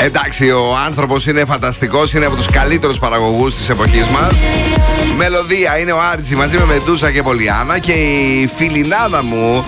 Εντάξει, ο άνθρωπος είναι φανταστικός, είναι από τους καλύτερους παραγωγούς της εποχής μας. Μελωδία είναι ο Άρτζη μαζί με Μεντούσα και Πολιάννα. Και η φιλινάδα μου,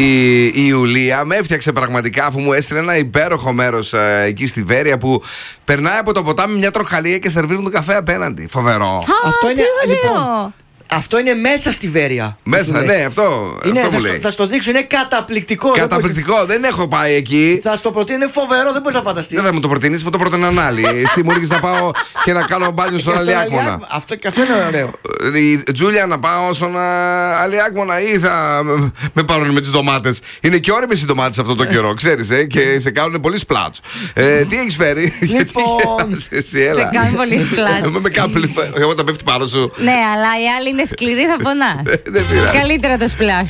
η Ιουλία, με έφτιαξε πραγματικά, αφού μου έστειλε ένα υπέροχο μέρος εκεί στη Βέρεια που περνάει από το ποτάμι μια τροχαλία και σερβίρουν τον καφέ απέναντι. Φοβερό. Αυτό είναι, λοιπόν, αυτό είναι μέσα στη Βέρεια. Μέσα, ναι, αυτό είναι, μου λέει. Θα στο δείξω, είναι καταπληκτικό. Καταπληκτικό, δεν έχω πάει εκεί. Θα στο προτείνω, είναι φοβερό, δεν μπορείς να φανταστείς. Δεν θα μου το προτείνεις, μου το πρότειναν άλλοι. Εσύ μου έρχεσαι να πάω και να κάνω μπάνιο στον Αλιάκμονα. Αυτό και αυτό είναι ωραίο. Η Τζούλια να πάω στον Αλιάκμονα ή θα με πάρουν με τις ντομάτες. Είναι και όριμες οι ντομάτες αυτό το καιρό, ξέρεις, και σε κάνουν πολύ σπλάτσο. Τι έχεις φέρει? Λοιπόν, σε κάνουν πολύ σπλάτσο. Εγώ τα πέφτει πάνω σου. Ναι, αλλά οι άλλοι είναι σκληροί, θα πονάς. Δεν πειράζει. Καλύτερα το σπλάσ.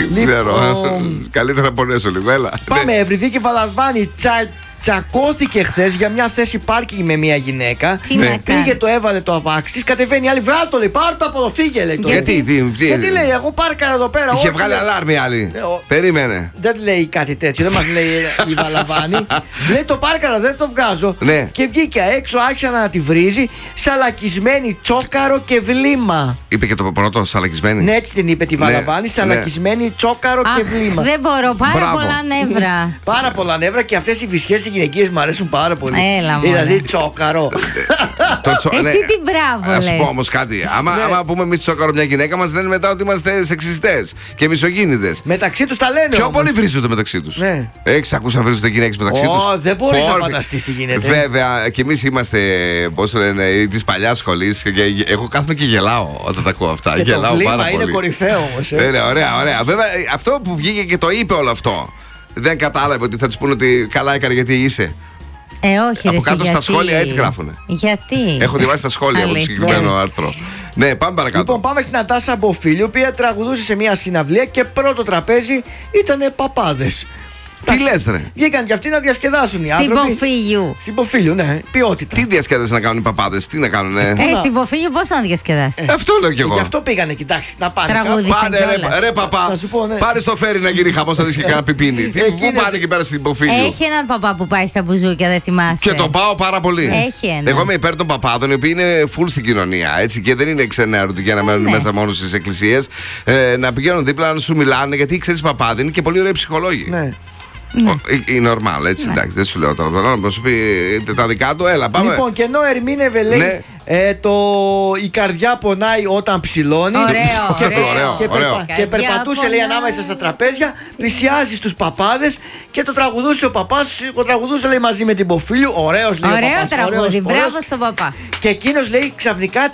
Καλύτερα να πονέσω λίγο, έλα. Πάμε, Ευρυδίκη Βαλαβάνη. Τσακώθηκε χθες για μια θέση πάρκινγκ με μια γυναίκα. Πήγε, το έβαλε το αμάξι της, κατεβαίνει άλλη. Βράτο, λέει, πάρ' το από το, φύγε, λέει. Γιατί λέει, εγώ πάρκαρα εδώ πέρα. Είχε βγάλει αλάρμη άλλη. Περίμενε. Δεν λέει κάτι τέτοιο, δεν μας λέει η Βαλαβάνη. Λέει, το πάρκαρα, δεν το βγάζω. Και βγήκε έξω, άρχισε να τη βρίζει. Σαλακισμένη, τσόκαρο και βλήμα. Είπε και το πρώτο, σαλακισμένη. Ναι, έτσι την είπε τη Βαλαβάνη. Σαλακισμένη, τσόκαρο και βλήμα. Δεν μπορώ, πάρα πολλά νεύρα. Πάρα πολλά νεύρα και αυτές οι βυσιές γυναικείες μου αρέσουν πάρα πολύ. Έλα, δηλαδή τσόκαρο. Εσύ τι μπράβο λες. Ας πω όμως κάτι. Άμα πούμε εμείς τσόκαρο μια γυναίκα μας, λένε μετά ότι είμαστε σεξιστές και μισογίνηδες. Μεταξύ τους τα λένε. Πιο πολύ βρίζονται μεταξύ τους. Έχεις ακούσει να βρίζονται γυναίκες μεταξύ τους? Δεν μπορείς να φανταστείς τι γίνεται. Βέβαια, και εμείς είμαστε, πώς λένε, της παλιάς σχολής. Εγώ κάθομαι και γελάω όταν τα ακούω αυτά. Γελάω πάρα πολύ. Είναι κορυφαίο όμως. Ωραία. Βέβαια, αυτό που βγήκε και το είπε όλο αυτό, δεν κατάλαβε ότι θα τους πούνε ότι καλά έκανε γιατί είσαι. Όχι, από κάτω στα σχόλια έτσι γράφουνε. Γιατί? Έχω διαβάσει τα σχόλια από το συγκεκριμένο άρθρο. Ναι, πάμε παρακάτω. Λοιπόν, πάμε στην Νατάσα Μποφίλη, η οποία τραγουδούσε σε μια συναυλία και πρώτο τραπέζι ήταν παπάδες. Τι λες, ρε? Βγήκαν και αυτοί να διασκεδάσουν οι άνθρωποι. Στην Ποφίλιου, ναι, ποιότητα. Τι διασκέδαση να κάνουν οι παπάδες, τι να κάνουν? Στην Ποφίλιου πώς να διασκεδάσει? Αυτό λέω κι εγώ. Γι' αυτό πήγανε, κοιτάξτε, να πάνε. Τραγούδισαν ρε παπά, πάρε στο φέρι να γίνει χαμός, να δεις και κανένα πιπίνι. Πού πάνε εκεί πέρα στην Ποφίλιου? Έχει έναν παπά που πάει στα μπουζούκια, δεν θυμάσαι? Και τον πάω πάρα πολύ. Έχει ένα. Εγώ είμαι υπέρ των παπάδων, οι οποίοι είναι full στην κοινωνία, έτσι, και δεν είναι ξενέρωτοι για να μένουν μέσα μόνο στις εκκλησίες. Να πηγαίνουν δίπλα να σου μιλάνε, γιατί ξέρεις, παπάδοι είναι και πολύ ωραίοι ψυχολόγοι. Είναι normal, έτσι, εντάξει, δεν σου λέω τώρα. Να σου πει τα δικά του, έλα, πάμε. Λοιπόν, και ενώ ερμήνευε, λέει, η καρδιά πονάει όταν ψηλώνει. Και περπατούσε, λέει, ανάμεσα στα τραπέζια, πλησιάζει στους παπάδες και το τραγουδούσε ο παπάς. Το τραγουδούσε, λέει, μαζί με την Ποφίλιου. Ωραίο τραγούδι, μπράβο στον παπά. Και εκείνος, λέει, ξαφνικά